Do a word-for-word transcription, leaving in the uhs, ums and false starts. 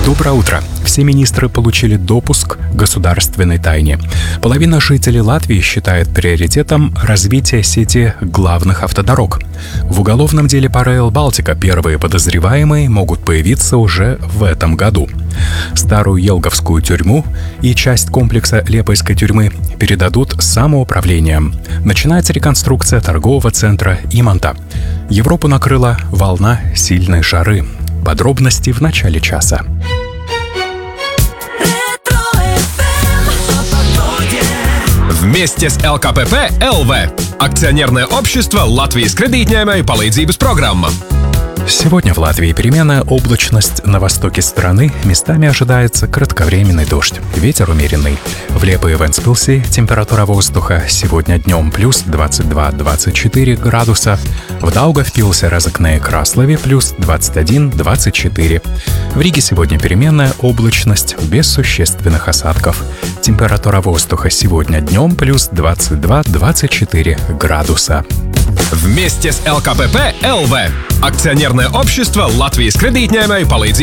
Доброе утро. Все министры получили допуск к государственной тайне. Половина жителей Латвии считает приоритетом развитие сети главных автодорог. В уголовном деле по Рейл Балтика первые подозреваемые могут появиться уже в этом году. Старую Елговскую тюрьму и часть комплекса Лепойской тюрьмы передадут самоуправлением. Начинается реконструкция торгового центра Иманта. Европу накрыла волна сильной жары. Подробности в начале часа. Вместе с эл ка пэ пэ эл вэ – акционерное общество Латвijas kredītņēmēju palīdzības programma. Сегодня в Латвии переменная облачность. На востоке страны местами ожидается кратковременный дождь. Ветер умеренный. В Лепое и Вентспилсе температура воздуха сегодня днем плюс двадцать два - двадцать четыре градуса. В Даугавпилсе, Разокне и Краслове плюс двадцать один - двадцать четыре. В Риге сегодня переменная облачность без существенных осадков. Температура воздуха сегодня днем плюс двадцать два - двадцать четыре градуса. Вместе с эл ка пэ пэ эл вэ – акционерное общество Латвijas kredītņēmēju palīdzības